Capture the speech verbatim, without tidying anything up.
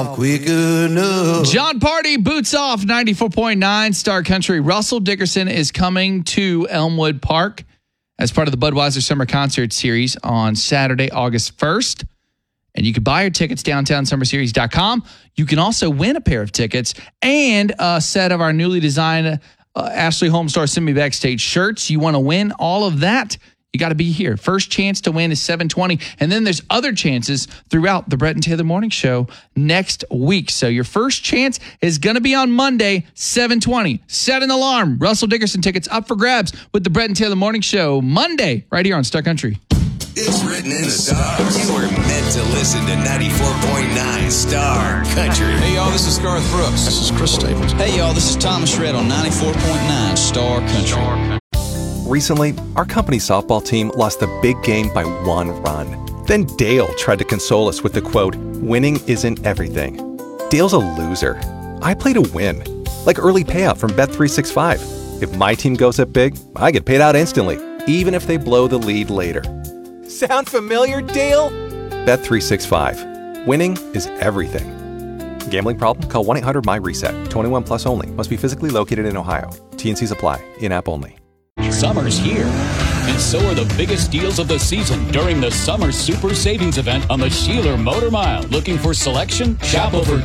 Quick enough. John Party, Boots Off, ninety-four point nine Star Country. Russell Dickerson is coming to Elmwood Park as part of the Budweiser Summer Concert Series on Saturday, August first. And you can buy your tickets downtown summer series dot com. You can also win a pair of tickets and a set of our newly designed uh, Ashley Homestar Send Me Backstage shirts. You want to win all of that? You got to be here. First chance to win is seven twenty. And then there's other chances throughout the Brett and Taylor Morning Show next week. So your first chance is going to be on Monday, seven twenty. Set an alarm. Russell Dickerson tickets up for grabs with the Brett and Taylor Morning Show Monday right here on Star Country. It's written in the stars. You were meant to listen to ninety-four point nine Star Country. Hey, y'all, this is Garth Brooks. This is Chris Staples. Hey, y'all, this is Thomas Rhett on ninety-four point nine Star Country. Recently, our company's softball team lost the big game by one run. Then Dale tried to console us with the quote, "Winning isn't everything." Dale's a loser. I play to win. Like early payout from Bet three sixty-five. If my team goes up big, I get paid out instantly, even if they blow the lead later. Sound familiar, Dale? Bet three sixty-five. Winning is everything. Gambling problem? Call one eight hundred M Y reset. twenty-one plus only. Must be physically located in Ohio. T and C's apply. In-app only. Summer's here, and so are the biggest deals of the season during the Summer Super Savings Event on the Sheeler Motor Mile. Looking for selection? Shop over